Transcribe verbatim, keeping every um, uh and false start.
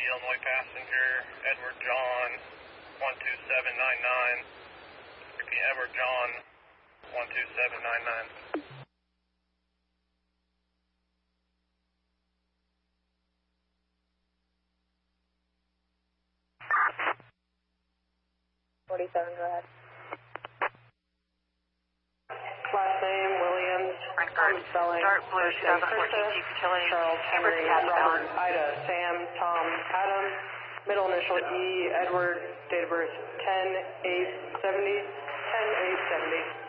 Illinois passenger, Edward John, one two seven nine nine. Repeat, Edward John, one two seven nine nine. forty-seven, go ahead. Last name, Williams. Frankfurt. Spelling. Start Blue, First name, twenty fourteen Krista. Jeep Utility. Charles, Cambridge, Henry, southbound. Robert, Ida, Sam, Tom, Adam. Middle initial E, Edward. Date of birth ten eight seventy. ten eight seventy.